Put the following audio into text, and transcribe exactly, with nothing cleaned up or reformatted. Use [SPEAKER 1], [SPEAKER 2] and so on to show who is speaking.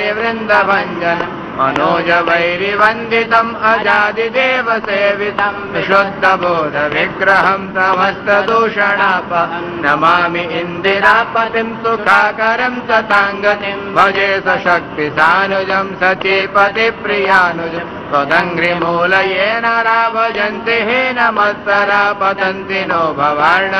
[SPEAKER 1] वृन्दभञ्जनम् मनोजवैरिवन्दितम् अजादिदेवसेवितम् विशुद्धबोधविग्रहम् समस्तदूषणापहम् नमामि इन्दिरापतिम् सुखाकरम् सताङ्गतिम् भजे सशक्तिसानुजम् सचीपतिप्रियानुजम् त्वदङ्घ्रिमूलयेन राभजन्ति हीनमत्सरा पतन्ति नो भवार्णव